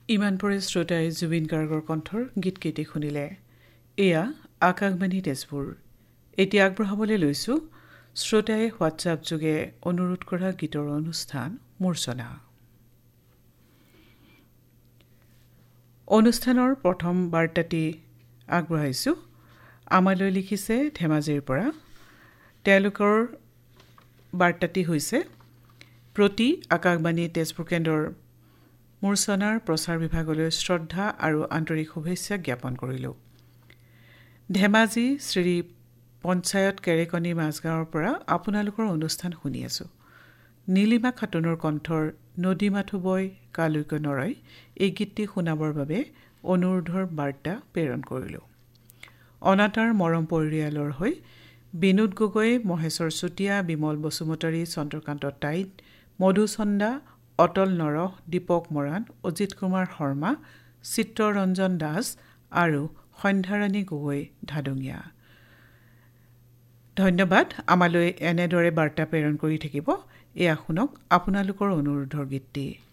ইমান পৰে শ্ৰোতাই জুবিন গাৰ্গৰ কণ্ঠৰ গীতকেইটি শুনিলে। এয়া আকাশবাণী তেজপুৰ। এতিয়া আগবঢ়াবলৈ লৈছোঁ শ্ৰোতাই হোৱাটছআপ যোগে অনুৰোধ কৰা গীতৰ অনুষ্ঠান মূৰ্ছনা। অনুষ্ঠানৰ প্ৰথম বাৰ্তাটি আগবঢ়াইছোঁ। আমালৈ লিখিছে ধেমাজিৰ পৰা। তেওঁলোকৰ বাৰ্তাটি হৈছে, প্ৰতি আকাশবাণী তেজপুৰ কেন্দ্ৰৰ মূৰ্ছনাৰ প্ৰচাৰ বিভাগলৈ শ্ৰদ্ধা আৰু আন্তৰিক শুভেচ্ছা জ্ঞাপন কৰিলোঁ। ধেমাজি শ্ৰী পঞ্চায়ত কেৰেকনি মাজগাঁৱৰ পৰা আপোনালোকৰ অনুষ্ঠান শুনি আছোঁ। নীলিমা খাতুনৰ কণ্ঠৰ নদী মাথো বয় কালৈকে নৰয় এই গীতটি শুনাবৰ বাবে অনুৰোধৰ বাৰ্তা প্ৰেৰণ কৰিলোঁ। অনাতাঁৰ মৰম পৰিয়ালৰ হৈ বিনোদ গগৈ, মহেশ্বৰ চুতীয়া, বিমল বসুমতাৰী, চন্দ্ৰকান্ত টাইট, মধুচন্দা, অটল নৰহ, দীপক মৰাণ, অজিত কুমাৰ শৰ্মা, চিত্ৰৰঞ্জন দাস আৰু সন্ধ্যাৰাণী গগৈ ধাদঙীয়া। ধন্যবাদ। আমালৈ এনেদৰে বাৰ্তা প্ৰেৰণ কৰি থাকিব। এয়া শুনক আপোনালোকৰ অনুৰোধৰ গীতটি।